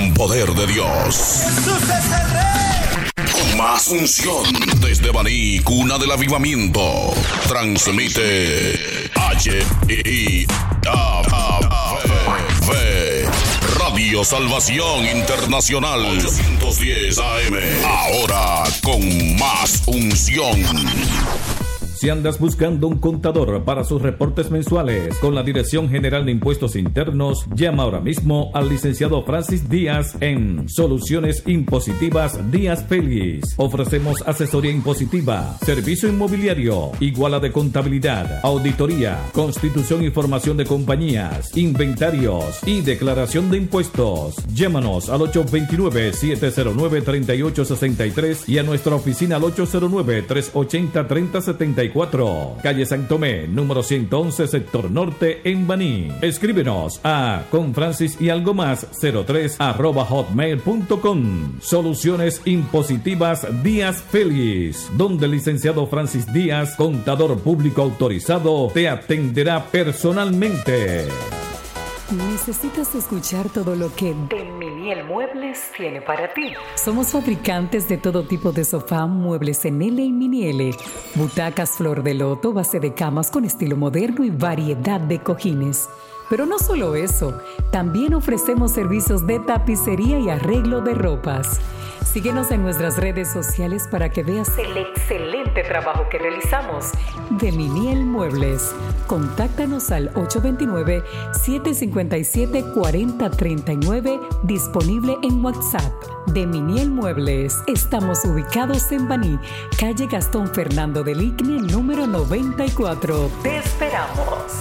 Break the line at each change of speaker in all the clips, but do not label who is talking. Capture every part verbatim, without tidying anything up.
gran poder de Dios.
¡Jesús es el Rey!
Con más unción desde Baní, cuna del avivamiento. Transmite H I A V Radio Salvación Internacional ochocientos diez A M. Ahora con más unción.
Si andas buscando un contador para sus reportes mensuales con la Dirección General de Impuestos Internos, llama ahora mismo al licenciado Francis Díaz en Soluciones Impositivas Díaz Félix. Ofrecemos asesoría impositiva, servicio inmobiliario, iguala de contabilidad, auditoría, constitución y formación de compañías, inventarios y declaración de impuestos. Llámanos al ocho dos nueve, siete cero nueve, tres ocho seis tres y a nuestra oficina al ocho cero nueve, tres ocho cero, tres cero siete cuatro. Calle San Tomé, número ciento once, sector norte, en Baní. Escríbenos a con Francis y algo más cero tres arroba hotmail punto com. Soluciones Impositivas Díaz Félix, donde el licenciado Francis Díaz, contador público autorizado, te atenderá personalmente.
¿Necesitas escuchar todo lo que De Miniel Muebles tiene para ti? Somos fabricantes de todo tipo de sofá, muebles en L y mini L, butacas flor de loto, base de camas con estilo moderno y variedad de cojines. Pero no solo eso, también ofrecemos servicios de tapicería y arreglo de ropas. Síguenos en nuestras redes sociales para que veas el excelente trabajo que realizamos. De Miniel Muebles. Contáctanos al ocho dos nueve, siete cinco siete, cuatro cero tres nueve, disponible en WhatsApp. De Miniel Muebles. Estamos ubicados en Baní, calle Gastón Fernando del Igne, número noventa y cuatro. Te esperamos.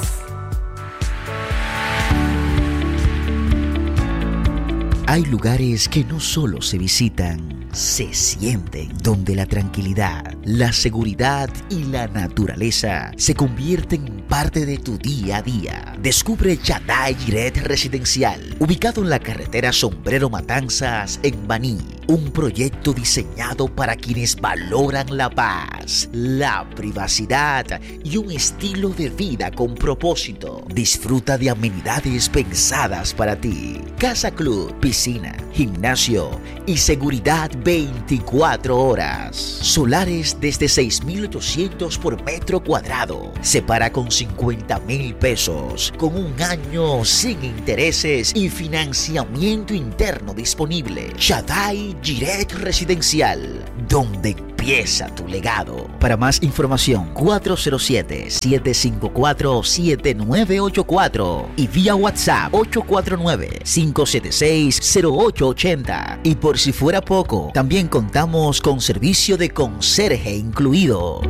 Hay lugares que no solo se visitan, se sienten, donde la tranquilidad, la seguridad y la naturaleza se convierten en parte de tu día a día. Descubre Shaddai Jireh Residencial, ubicado en la carretera Sombrero Matanzas en Baní. Un proyecto diseñado para quienes valoran la paz, la privacidad y un estilo de vida con propósito. Disfruta de amenidades pensadas para ti. Casa Club, piscina, gimnasio y seguridad veinticuatro horas. Solares desde seis mil ochocientos por metro cuadrado. Separa con cincuenta mil pesos, con un año sin intereses y financiamiento interno disponible. Shaddai Jireh Residencial, donde empieza tu legado. Para más información, cuatro cero siete, siete cinco cuatro, siete nueve ocho cuatro y vía WhatsApp ocho cuatro nueve, cinco siete seis, cero ocho ocho cero. Y por si fuera poco, también contamos con servicio de conserje incluido.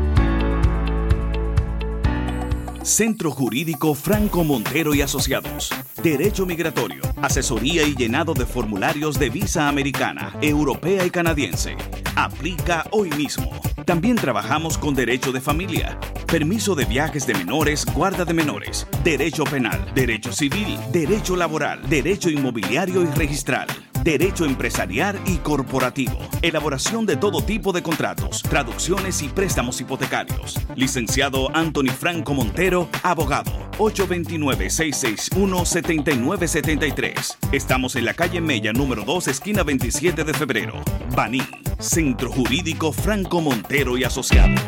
Centro Jurídico Franco Montero y Asociados. Derecho migratorio, asesoría y llenado de formularios de visa americana, europea y canadiense. Aplica hoy mismo. También trabajamos con derecho de familia, permiso de viajes de menores, guarda de menores, derecho penal, derecho civil, derecho laboral, derecho inmobiliario y registral, derecho empresarial y corporativo, elaboración de todo tipo de contratos, traducciones y préstamos hipotecarios. Licenciado Anthony Franco Montero, abogado. ocho dos nueve, seis seis uno, siete nueve siete tres. Estamos en la calle Mella, número dos, esquina veintisiete de febrero. Baní. Centro Jurídico Franco Montero y Asociados.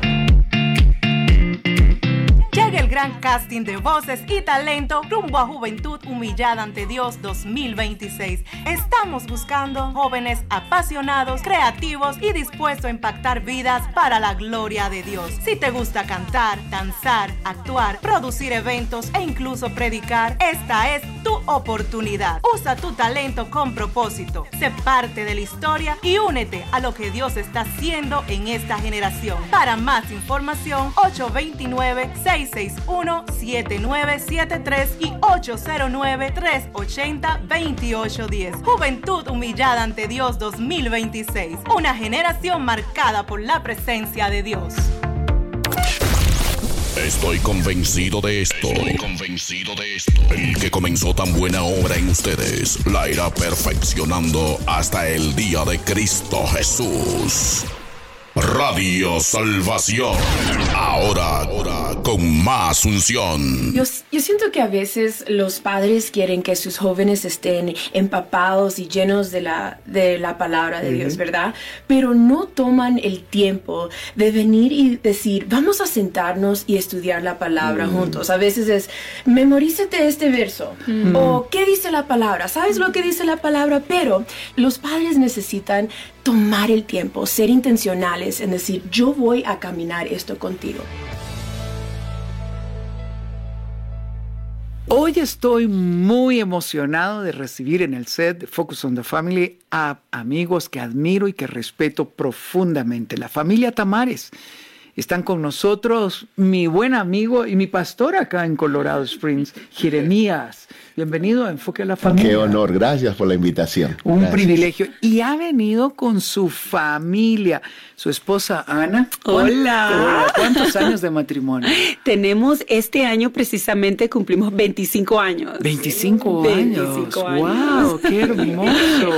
Llega el gran casting de voces y talento rumbo a Juventud Humillada ante Dios dos mil veintiséis. Estamos buscando jóvenes apasionados, creativos y dispuestos a impactar vidas para la gloria de Dios. Si te gusta cantar, danzar, actuar, producir eventos e incluso predicar, esta es tu oportunidad. Usa tu talento con propósito. Sé parte de la historia y únete a lo que Dios está haciendo en esta generación. Para más información, ocho dos nueve, seis seis uno, siete nueve siete tres y ocho cero nueve, tres ocho cero, dos ocho uno cero. Juventud Humillada ante Dios dos mil veintiséis. Una generación marcada por la presencia de Dios.
Estoy convencido de esto. Estoy convencido de esto. El que comenzó tan buena obra en ustedes la irá perfeccionando hasta el día de Cristo Jesús. Radio Salvación. Ahora, ahora con más unción.
Yo, yo siento que a veces los padres quieren que sus jóvenes estén empapados y llenos de la, de la palabra de uh-huh. Dios, ¿verdad? Pero no toman el tiempo de venir y decir, vamos a sentarnos y estudiar la palabra uh-huh. juntos. A veces es, memorízate este verso. Uh-huh. O, ¿qué dice la palabra? ¿Sabes lo que dice la palabra? Pero los padres necesitan tomar el tiempo, ser intencionales en decir, yo voy a caminar esto contigo.
Hoy estoy muy emocionado de recibir en el set de Focus on the Family a amigos que admiro y que respeto profundamente. La familia Tamares. Están con nosotros mi buen amigo y mi pastor acá en Colorado Springs, Jeremías. Bienvenido a Enfoque a la Familia.
Qué honor, gracias por la invitación.
Un
gracias.
privilegio. Y ha venido con su familia, su esposa Ana.
Hola.
¿Cuántos años de matrimonio?
Tenemos este año precisamente, cumplimos veinticinco años.
veinticinco años.
veinticinco años.
¡Wow! ¡Qué hermoso!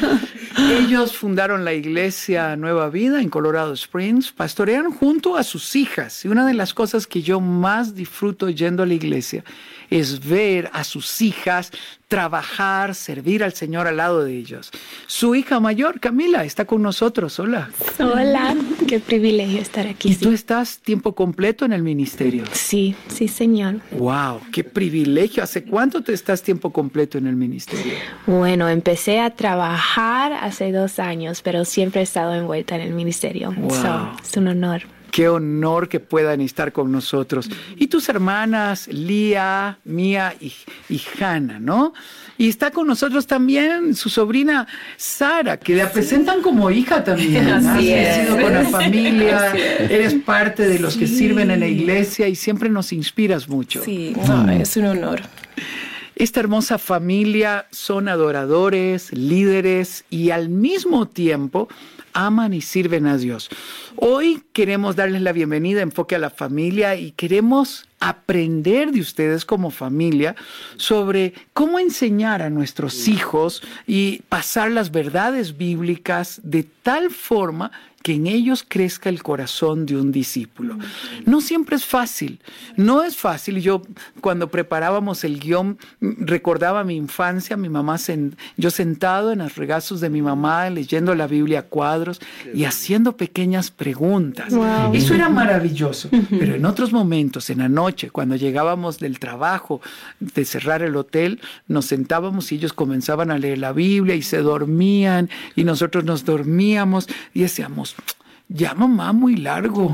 Ellos fundaron la iglesia Nueva Vida en Colorado Springs, pastorean junto a sus hijas. Y una de las cosas que yo más disfruto yendo a la iglesia es ver a sus hijas trabajar, servir al Señor al lado de ellos. Su hija mayor, Camila, está con nosotros. Hola.
Hola, qué privilegio estar aquí.
¿Y
sí.
tú estás tiempo completo en el ministerio?
Sí, sí, señor.
Wow, qué privilegio. ¿Hace cuánto te estás tiempo completo en el ministerio?
Bueno, empecé a trabajar hace dos años, pero siempre he estado envuelta en el ministerio.
Wow.
So, es un honor.
Qué honor que puedan estar con nosotros. Y tus hermanas, Lía, Mía y, y Hannah, ¿no? Y está con nosotros también su sobrina Sara, que la presentan como hija también.
Así
Has
es.
crecido con la familia, eres parte de los sí. que sirven en la iglesia y siempre nos inspiras mucho.
Sí, no, es un honor.
Esta hermosa familia son adoradores, líderes y al mismo tiempo aman y sirven a Dios. Hoy queremos darles la bienvenida a Enfoque a la Familia y queremos aprender de ustedes como familia sobre cómo enseñar a nuestros hijos y pasar las verdades bíblicas de tal forma que en ellos crezca el corazón de un discípulo. No siempre es fácil, no es fácil. Yo cuando preparábamos el guión recordaba mi infancia, mi mamá, sen, yo sentado en los regazos de mi mamá leyendo la Biblia a cuadros y haciendo pequeñas preguntas. Wow. Eso era maravilloso, pero en otros momentos, en la noche, cuando llegábamos del trabajo, de cerrar el hotel, nos sentábamos y ellos comenzaban a leer la Biblia y se dormían y nosotros nos dormíamos y decíamos, ya mamá, muy largo.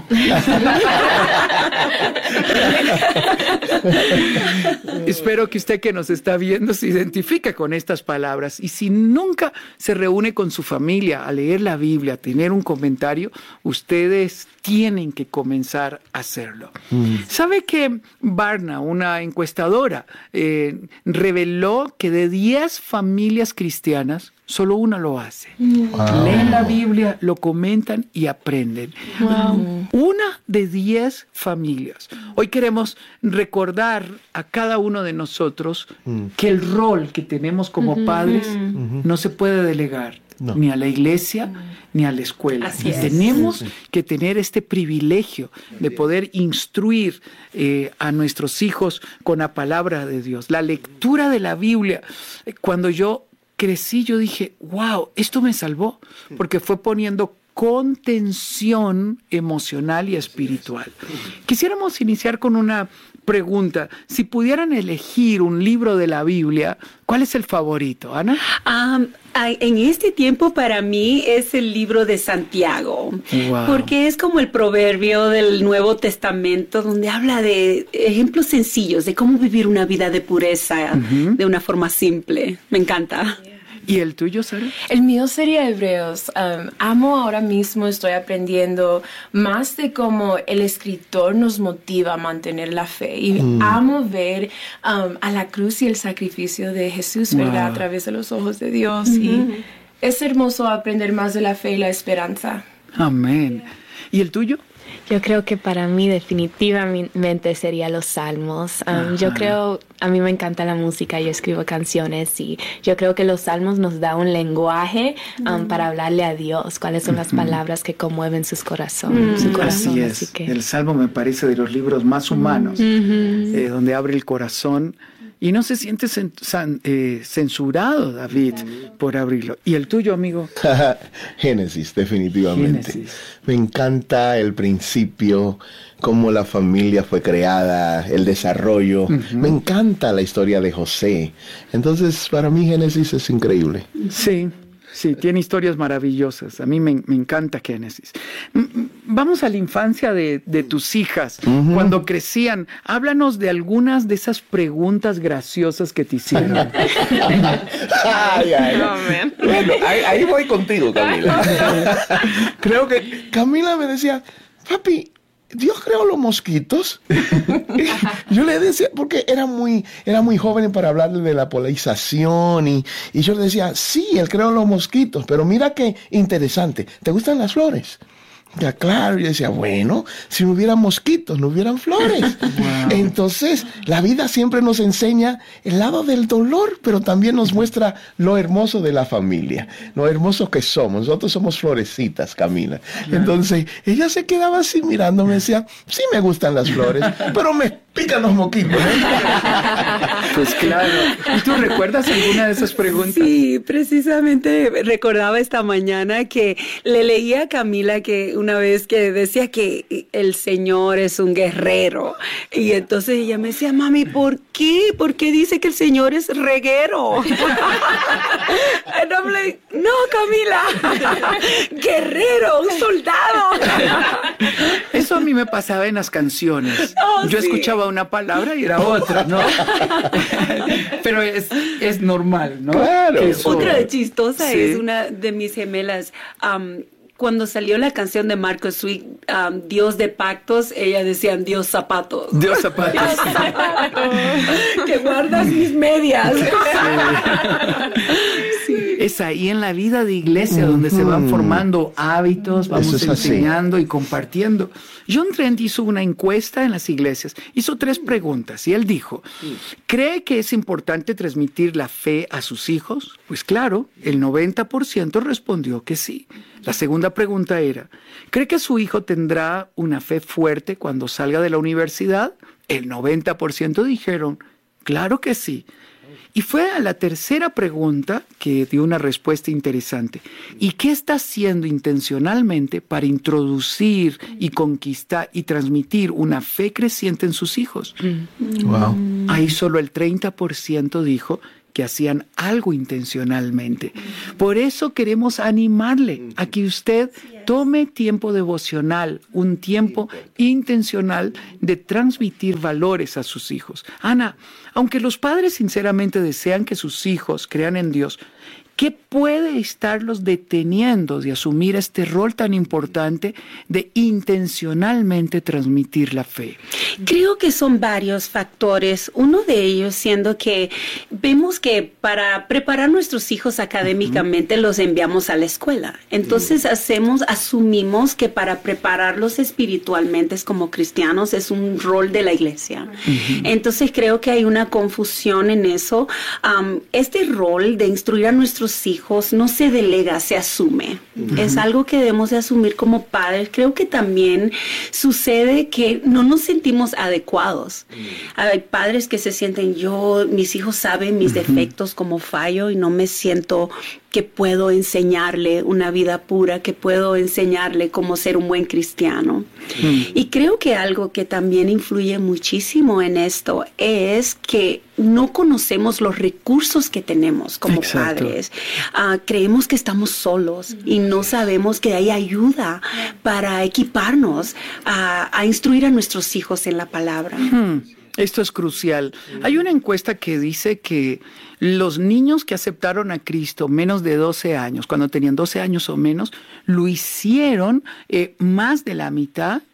Espero que usted que nos está viendo se identifique con estas palabras y si nunca se reúne con su familia a leer la Biblia, a tener un comentario, ustedes tienen que comenzar a hacerlo. Mm. ¿Sabe que Barna, una encuestadora, eh, reveló que de diez familias cristianas, solo una lo hace? Wow. Leen la Biblia, lo comentan y aprenden. Wow. Una de diez familias. Hoy queremos recordar a cada uno de nosotros mm. que el rol que tenemos como uh-huh. padres uh-huh. no se puede delegar. No. Ni a la iglesia, no. ni a la escuela.
Así es.
Tenemos
sí.
que tener este privilegio de poder instruir eh, a nuestros hijos con la palabra de Dios. La lectura de la Biblia. Cuando yo crecí, yo dije, wow, esto me salvó, porque fue poniendo contención emocional y espiritual. Quisiéramos iniciar con una pregunta. Si pudieran elegir un libro de la Biblia, ¿cuál es el favorito, Ana?
Um, en este tiempo para mí es el libro de Santiago, wow. porque es como el proverbio del Nuevo Testamento donde habla de ejemplos sencillos de cómo vivir una vida de pureza uh-huh. de una forma simple. Me encanta. Yeah.
¿Y el tuyo, Sara?
El mío sería Hebreos. Um, amo ahora mismo, estoy aprendiendo más de cómo el escritor nos motiva a mantener la fe. Y mm. amo ver um, a la cruz y el sacrificio de Jesús, wow. ¿verdad? A través de los ojos de Dios. Mm-hmm. Y es hermoso aprender más de la fe y la esperanza.
Amén. ¿Y el tuyo?
Yo creo que para mí definitivamente sería los salmos. Um, yo creo, a mí me encanta la música, yo escribo canciones y yo creo que los salmos nos da un lenguaje um, mm. para hablarle a Dios, cuáles son las palabras que conmueven sus corazón, mm. su corazón.
Así es,
así que...
el Salmo me parece de los libros más humanos, mm-hmm. eh, donde abre el corazón. Y no se siente cen, san, eh, censurado, David, por abrirlo. ¿Y el tuyo, amigo?
Génesis, definitivamente.
Génesis.
Me encanta el principio, cómo la familia fue creada, el desarrollo. Uh-huh. Me encanta la historia de José. Entonces, para mí Génesis es increíble.
Sí. Sí, tiene historias maravillosas. A mí me, me encanta Génesis. Vamos a la infancia de, de tus hijas. Uh-huh. Cuando crecían, háblanos de algunas de esas preguntas graciosas que te hicieron.
ay, ay. Oh, bueno, ahí, ahí voy contigo, Camila. Creo que Camila me decía, papi, ¿Dios creó los mosquitos? Yo le decía, porque era muy, era muy joven para hablarle de la polinización y, y yo le decía, sí, él creó los mosquitos, pero mira qué interesante, ¿te gustan las flores? Ya, claro, yo decía, bueno, si no hubiera mosquitos, no hubieran flores. Wow. Entonces, la vida siempre nos enseña el lado del dolor, pero también nos muestra lo hermoso de la familia, lo hermoso que somos. Nosotros somos florecitas, Camila. Entonces, ella se quedaba así mirándome, decía, sí me gustan las flores, pero me pican los mosquitos. ¿eh?
Pues claro. ¿Y tú recuerdas alguna de esas preguntas?
Sí, precisamente recordaba esta mañana que le leía a Camila que una vez que decía que el Señor es un guerrero. Y entonces ella me decía, mami, ¿por qué? ¿Por qué dice que el Señor es reguero? And I'm like, no, Camila, guerrero, un soldado.
Eso a mí me pasaba en las canciones. Oh, Yo sí. escuchaba una palabra y era otra, ¿no? Pero es, es normal, ¿no?
Claro.
Eso. Otra chistosa sí. es una de mis gemelas. Um, Cuando salió la canción de Marcos Sweet, um, Dios de pactos, ella decía Dios zapatos.
Dios zapatos.
Dios zapatos. Que guardas mis medias.
Sí. Sí. Es ahí en la vida de iglesia uh-huh. donde se van formando hábitos, vamos enseñando así. Y compartiendo. John Trent hizo una encuesta en las iglesias, hizo tres preguntas y él dijo, ¿cree que es importante transmitir la fe a sus hijos? Pues claro, el noventa por ciento respondió que sí. La segunda pregunta era, ¿cree que su hijo tendrá una fe fuerte cuando salga de la universidad? El noventa por ciento dijeron, claro que sí. Y fue a la tercera pregunta que dio una respuesta interesante. ¿Y qué está haciendo intencionalmente para introducir y conquistar y transmitir una fe creciente en sus hijos?
Wow.
Ahí solo el treinta por ciento dijo que hacían algo intencionalmente. Por eso queremos animarle a que usted tome tiempo devocional, un tiempo intencional de transmitir valores a sus hijos. Ana, aunque los padres sinceramente desean que sus hijos crean en Dios, ¿qué puede estarlos deteniendo de asumir este rol tan importante de intencionalmente transmitir la fe?
Creo que son varios factores. Uno de ellos siendo que vemos que para preparar a nuestros hijos académicamente uh-huh. los enviamos a la escuela. Entonces uh-huh. hacemos, asumimos que para prepararlos espiritualmente como cristianos es un rol de la iglesia. Uh-huh. Entonces creo que hay una confusión en eso. Um, este rol de instruir a nuestros hijos no se delega, se asume. Uh-huh. Es algo que debemos de asumir como padres. Creo que también sucede que no nos sentimos adecuados. Uh-huh. Hay padres que se sienten, yo, mis hijos saben mis uh-huh. defectos como fallo y no me siento que puedo enseñarle una vida pura, que puedo enseñarle cómo ser un buen cristiano. Mm. Y creo que algo que también influye muchísimo en esto es que no conocemos los recursos que tenemos como Exacto. padres. Uh, creemos que estamos solos y no sabemos que hay ayuda para equiparnos a, a instruir a nuestros hijos en la palabra.
Mm. Esto es crucial. Hay una encuesta que dice que los niños que aceptaron a Cristo menos de doce años, cuando tenían doce años o menos, lo hicieron eh, más de la mitad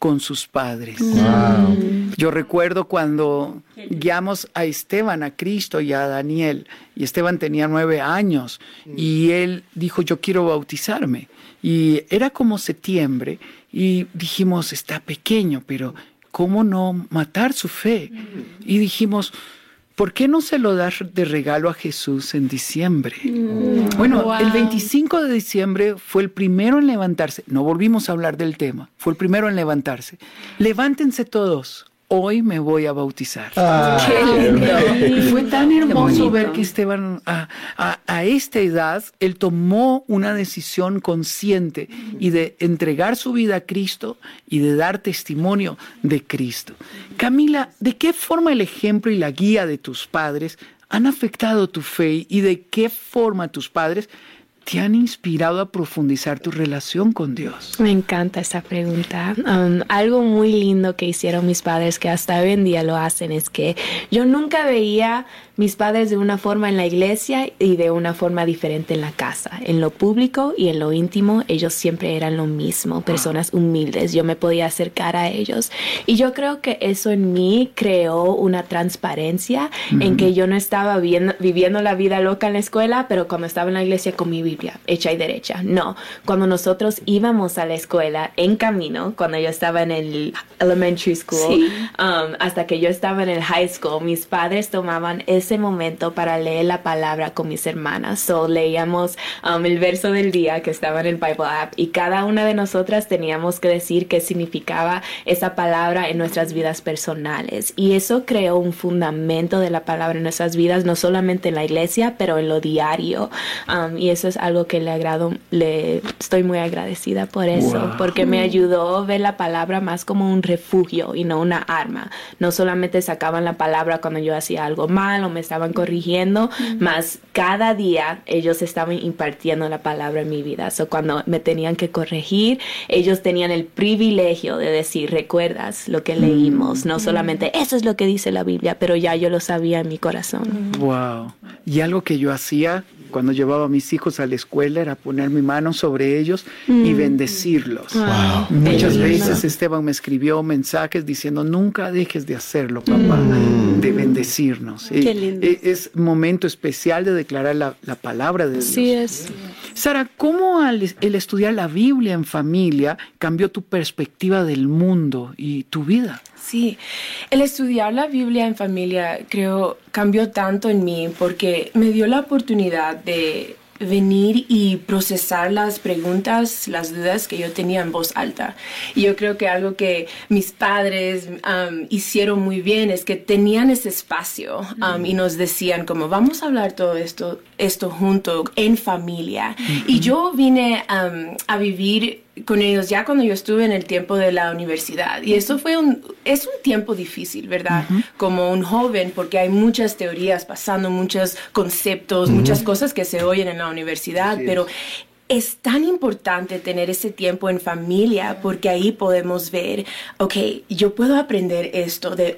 con sus padres.
Wow.
Yo recuerdo cuando guiamos a Esteban a Cristo y a Daniel, y Esteban tenía nueve años, y él dijo, yo quiero bautizarme. Y era como septiembre, y dijimos, está pequeño, pero ¿cómo no matar su fe? Y dijimos, ¿por qué no se lo das de regalo a Jesús en diciembre? Mm, bueno, wow. El veinticinco de diciembre fue el primero en levantarse. No volvimos a hablar del tema. Fue el primero en levantarse. Levántense todos. Hoy me voy a bautizar. Ah, ¡qué lindo! Y fue tan hermoso ver que Esteban, a, a, a esta edad, él tomó una decisión consciente y de entregar su vida a Cristo y de dar testimonio de Cristo. Camila, ¿de qué forma el ejemplo y la guía de tus padres han afectado tu fe y de qué forma tus padres te han inspirado a profundizar tu relación con Dios?
Me encanta esa pregunta. Um, algo muy lindo que hicieron mis padres, que hasta hoy en día lo hacen, es que yo nunca veía mis padres de una forma en la iglesia y de una forma diferente en la casa. En lo público y en lo íntimo, ellos siempre eran lo mismo, personas humildes. Yo me podía acercar a ellos. Y yo creo que eso en mí creó una transparencia mm-hmm. en que yo no estaba viendo, viviendo la vida loca en la escuela, pero cuando estaba en la iglesia con mi Biblia, hecha y derecha. No, cuando nosotros íbamos a la escuela en camino, cuando yo estaba en el elementary school, sí. um, hasta que yo estaba en el high school, mis padres tomaban ese momento para leer la palabra con mis hermanas. So, leíamos um, el verso del día que estaba en el Bible app y cada una de nosotras teníamos que decir qué significaba esa palabra en nuestras vidas personales. Y eso creó un fundamento de la palabra en nuestras vidas, no solamente en la iglesia, pero en lo diario. Um, y eso es algo que le agrado, le estoy muy agradecida por eso, wow. porque me ayudó a ver la palabra más como un refugio y no una arma. No solamente sacaban la palabra cuando yo hacía algo mal o me estaban corrigiendo, mm-hmm. más cada día ellos estaban impartiendo la palabra en mi vida. So, cuando me tenían que corregir, ellos tenían el privilegio de decir, ¿recuerdas lo que leímos? No solamente, eso es lo que dice la Biblia, pero ya yo lo sabía en mi corazón.
Wow. Y algo que yo hacía cuando llevaba a mis hijos a la escuela era poner mi mano sobre ellos mm. y bendecirlos. Wow. Muchas veces Esteban me escribió mensajes diciendo, nunca dejes de hacerlo, papá, mm. de bendecirnos.
Qué lindo.
Es, es momento especial de declarar la, la palabra de Dios.
Sí es.
Sara, ¿cómo al, el estudiar la Biblia en familia cambió tu perspectiva del mundo y tu vida?
Sí, el estudiar la Biblia en familia creo cambió tanto en mí porque me dio la oportunidad de venir y procesar las preguntas, las dudas que yo tenía en voz alta. Y yo creo que algo que mis padres um, hicieron muy bien es que tenían ese espacio um, mm. y nos decían como vamos a hablar todo esto, esto junto en familia. Mm-hmm. Y yo vine um, a vivir con ellos ya cuando yo estuve en el tiempo de la universidad. Y eso fue un, es un tiempo difícil, ¿verdad? Uh-huh. Como un joven, porque hay muchas teorías pasando, muchos conceptos, uh-huh. muchas cosas que se oyen en la universidad, sí, pero es tan importante tener ese tiempo en familia porque ahí podemos ver, ok, yo puedo aprender esto de